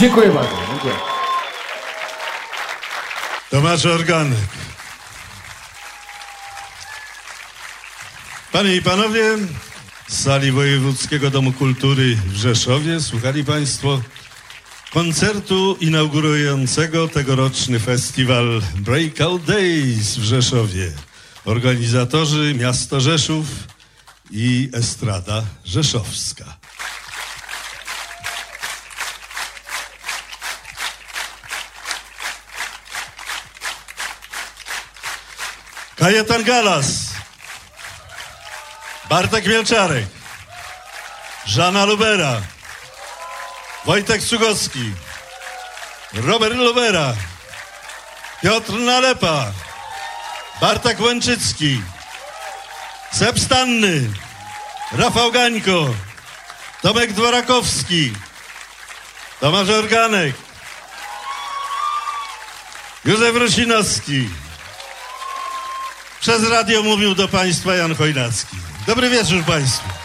Dziękuję bardzo. Dziękuję. Tomasz Organek. Panie i panowie, z sali Wojewódzkiego Domu Kultury w Rzeszowie słuchali państwo koncertu inaugurującego tegoroczny festiwal Breakout Days w Rzeszowie. Organizatorzy miasto Rzeszów i Estrada Rzeszowska. Kajetan Galas, Bartek Mielczarek, Żana Lubera, Wojtek Cugowski, Robert Lubera, Piotr Nalepa, Bartek Łęczycki, Seb Stanny, Rafał Gańko, Tomek Dworakowski, Tomasz Organek, Józef Rusinowski. Przez radio mówił do państwa Jan Chojnacki. Dobry wieczór państwu.